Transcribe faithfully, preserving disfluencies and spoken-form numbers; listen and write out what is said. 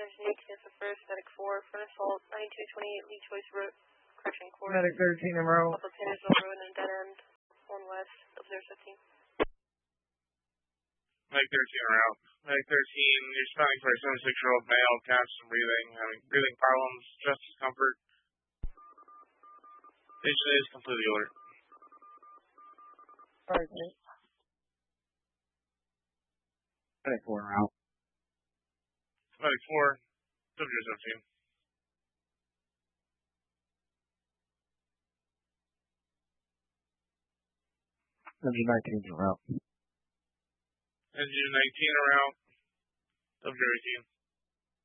eighteen is the first, medic four, front assault, ninety-two twenty-eight Lee Choice Road, correction course. Medic thirteen en route. Off of Painesville Road and dead end, one west of zero fifteen. Medic thirteen en route. Medic thirteen, you're spelling for a seventy-six-year-old male, catch some breathing, having breathing problems, stress discomfort. Patient is completely alert. Alright, mate. Medic four en route. Medic four, W seventeen. W nineteen en route. N G nineteen en route. W eighteen.